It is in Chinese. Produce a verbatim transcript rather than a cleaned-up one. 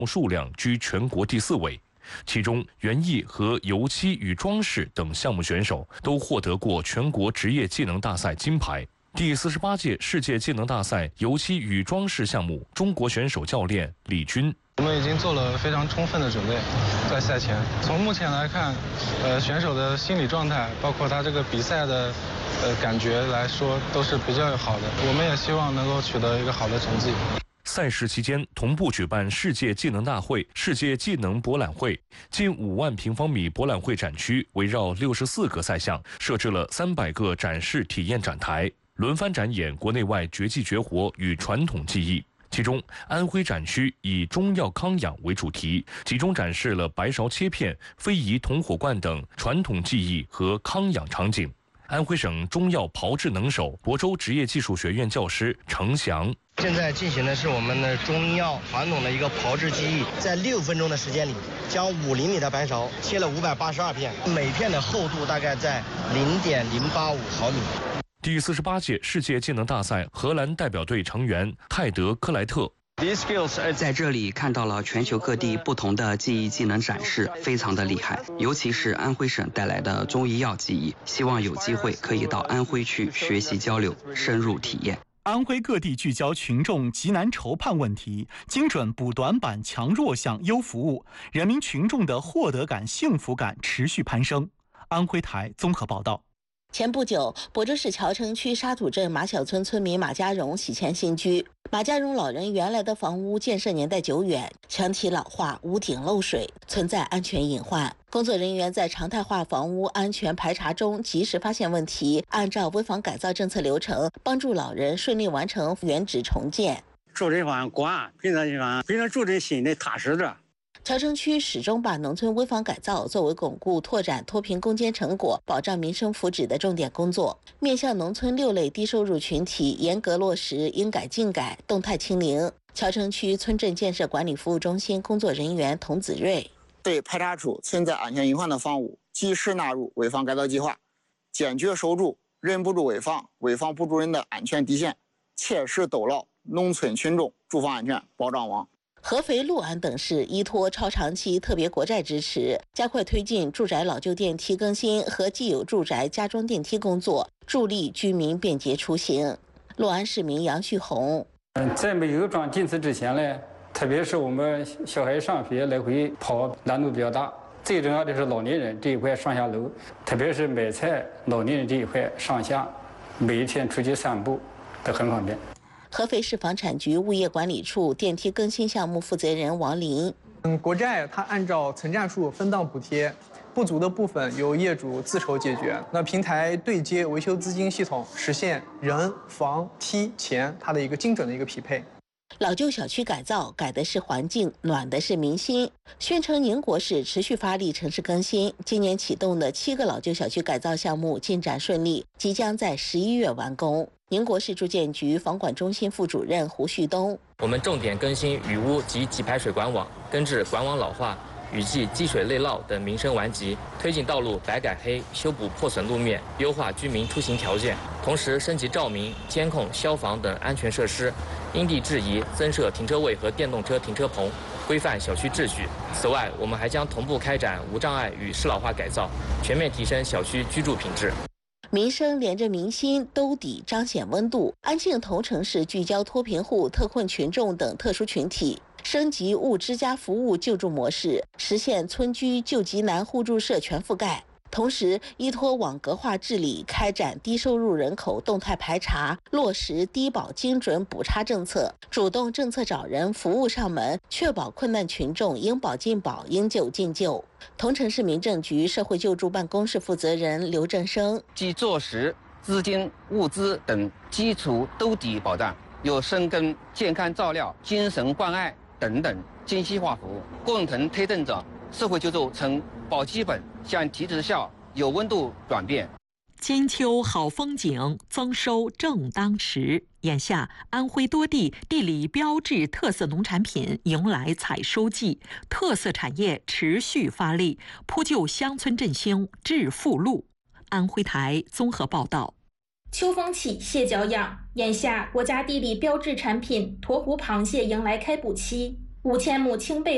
数量居全国第四位。其中，园艺和油漆与装饰等项目选手都获得过全国职业技能大赛金牌。第四十八届世界技能大赛油漆与装饰项目，中国选手教练李军。 我们已经做了非常充分的准备，在赛前。从目前来看，呃，选手的心理状态，包括他这个比赛的，呃，感觉来说，都是比较好的。我们也希望能够取得一个好的成绩。 赛事期间，同步举办世界技能大会、世界技能博览会，近五万平方米博览会展区围绕六十四个赛项，设置了三百个展示体验展台，轮番展演国内外绝技绝活与传统技艺。其中，安徽展区以中药康养为主题，集中展示了白芍切片、非遗铜火罐等传统技艺和康养场景。安徽省中药炮制能手、亳州职业技术学院教师程翔。 现在进行的是我们的中药传统的一个炮制技艺，在六分钟的时间里，将五厘米的白芍切了五百八十二片，每片的厚度大概在零点零八五毫米。 第四十八届世界技能大赛荷兰代表队成员泰德·克莱特。 在这里看到了全球各地不同的技艺技能展示，非常的厉害，尤其是安徽省带来的中医药技艺，希望有机会可以到安徽去学习交流，深入体验。 安徽各地聚焦群众急难愁盼问题，精准补短板、强弱项、优服务，人民群众的获得感、幸福感持续攀升。安徽台综合报道。 前不久，亳州市谯城区沙土镇马小村村民马家荣喜迁新居。马家荣老人原来的房屋建设年代久远，墙体老化，屋顶漏水，存在安全隐患。工作人员在常态化房屋安全排查中及时发现问题，按照危房改造政策流程，帮助老人顺利完成原址重建。 住这房管，平常地方，平常住这心里踏实着。 谯城区始终把农村危房改造作为巩固、拓展脱贫攻坚成果、保障民生福祉的重点工作，面向农村六类低收入群体，严格落实应改尽改、动态清零。谯城区村镇建设管理服务中心工作人员童子瑞： 对排查出存在安全隐患的房屋，及时纳入危房改造计划，坚决守住人不住危房、危房不住人的安全底线，切实兜牢农村群众住房安全保障网。 合肥、六安等市依托超长期特别国债支持，加快推进住宅老旧电梯更新和既有住宅加装电梯工作，助力居民便捷出行。六安市民杨旭红： 嗯，在没有装电梯之前呢，特别是我们小孩上学来回跑难度比较大。最重要的是老年人这一块上下楼，特别是买菜老年人这一块上下，每一天出去散步都很方便。 合肥市房产局物业管理处电梯更新项目负责人王林： 嗯，国债它按照层战术分档补贴，不足的部分由业主自筹解决。那平台对接维修资金系统，实现人、房、梯、钱它的一个精准的一个匹配。 老旧小区改造改的是环境，暖的是民心。宣城宁国市持续发力城市更新，今年启动的七个老旧小区改造项目进展顺利，即将在十一月完工。宁国市住建局房管中心副主任胡旭东： 我们重点更新雨污及集排水管网，根治管网老化、雨季积水内涝等民生顽疾，推进道路白改黑，修补破损路面，优化居民出行条件。同时升级照明、监控、消防等安全设施，因地制宜增设停车位和电动车停车棚，规范小区秩序。此外，我们还将同步开展无障碍与适老化改造，全面提升小区居住品质。 民生连着民心，兜底彰显温度。安庆桐城市聚焦脱贫户、特困群众等特殊群体，升级物之家服务救助模式，实现村居救急难互助社全覆盖。同时，依托网格化治理，开展低收入人口动态排查，落实低保精准补差政策，主动政策找人，服务上门，确保困难群众应保尽保，应救尽救。桐城市民政局社会救助办公室负责人刘振生： 即坐实资金、物资等基础兜底保障，有深耕健康照料、精神关爱等等精细化服务，共同推动着社会救助从保基本向提质效、有温度转变。 金秋好风景，增收正当时。眼下，安徽多地地理标志特色农产品迎来采收季，特色产业持续发力，铺就乡村振兴致富路。安徽台综合报道。 秋风起，蟹脚痒。眼下，国家地理标志产品沱湖螃蟹迎来开捕期，五千亩青贝